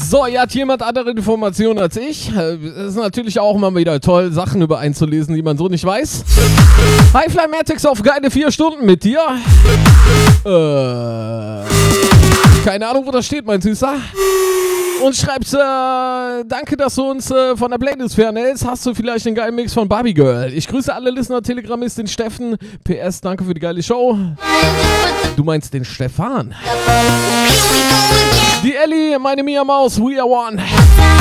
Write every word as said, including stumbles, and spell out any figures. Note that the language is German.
So, hier hat jemand andere Informationen als ich. Es ist natürlich auch immer wieder toll, Sachen über einen zu lesen, die man so nicht weiß. Highfly Matics auf geile vier Stunden mit dir. Äh, keine Ahnung, wo das steht, mein Süßer. Und schreibt, äh, danke, dass du uns äh, von der Playlist fernhältst. Hast du vielleicht den geilen Mix von Barbie Girl? Ich grüße alle Listener, Telegrammist, den Steffen. P S, danke für die geile Show. Du meinst den Stefan. Die Ellie, meine Mia Maus, we are one.